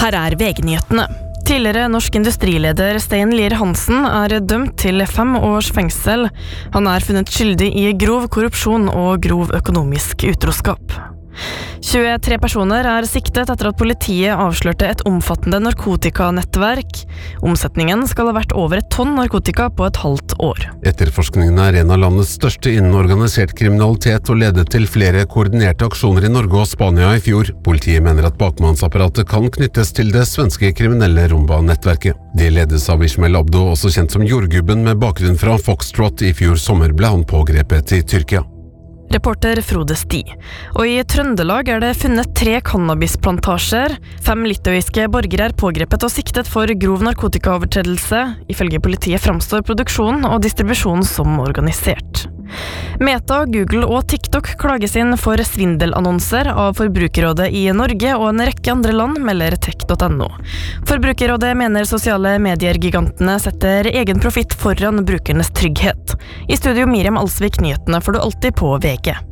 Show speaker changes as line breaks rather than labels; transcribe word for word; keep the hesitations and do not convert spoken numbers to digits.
Her er V G-nyhetene. Tidligere norsk industrileder Stein Lier Hansen er dømt til fem års fengsel. Han er funnet skyldig i grov korrupsjon og grov økonomisk utroskap. tjuetre personer er siktet etter at politiet avslørte et omfattende narkotikanettverk. Omsetningen skal ha vært over et tonn narkotika på et halvt år.
Etterforskningen er en av landets største innen organisert kriminalitet og ledet til flere koordinerte aksjoner i Norge og Spania i fjor. Politiet mener at bakmannsapparatet kan knyttes til det svenske kriminelle Rumba-nettverket. De ledes av Ismail Abdo, også kjent som jordgubben med bakgrunn fra Foxtrot. I fjor sommer ble han pågrepet i Tyrkia.
Reporter Frode Sti. Og i Trøndelag er det funnet tre cannabisplantasjer. Fem litauiske borgere er pågrepet og siktet for grov narkotikaovertredelse. Ifølge politiet framstår produksjon og distribusjon som organisert. Meta, Google og TikTok klages inn for svindelannonser av Forbrukerrådet i Norge og en rekke andre land, melder tech punktum no. Forbrukerrådet mener sosiale medier-gigantene setter egen profitt foran brukernes trygghet. I studio Miriam Alsvik, nyhetene får du alltid på V G.